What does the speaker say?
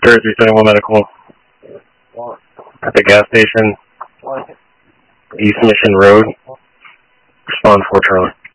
Spirit 371 Medical at the gas station, East Mission Road. Respond 4 Charlie.